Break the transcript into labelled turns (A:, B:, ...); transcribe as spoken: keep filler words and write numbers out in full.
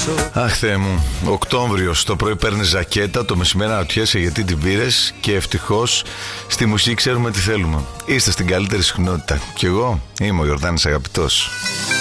A: Αχ Θεέ μου, Οκτώβριος, το πρωί παίρνεις ζακέτα, το μεσημέρι αναρωτιέσαι γιατί την πήρες και ευτυχώς στη μουσική ξέρουμε τι θέλουμε. Είστε στην καλύτερη συχνότητα. Κι εγώ είμαι ο Ιορδάνης Αγαπητός.